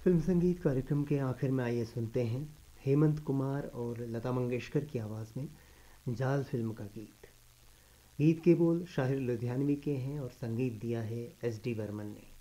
Film संगीत कार्यक्रम के आखिर में आइए सुनते हैं हेमंत कुमार और लता मंगेशकर की आवाज़ में जाल फिल्म का गीत। गीत के बोल शाहिर लुधियानवी के हैं और संगीत दिया है एस डी बर्मन ने।